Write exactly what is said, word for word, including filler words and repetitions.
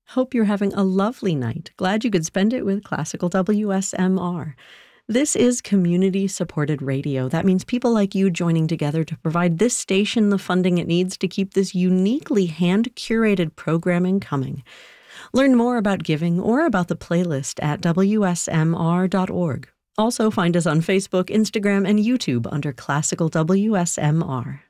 Hope you're having a lovely night. Glad you could spend it with Classical W S M R. This is community-supported radio. That means people like you joining together to provide this station the funding it needs to keep this uniquely hand-curated programming coming. Learn more about giving or about the playlist at W S M R dot org. Also find us on Facebook, Instagram, and YouTube under Classical W S M R.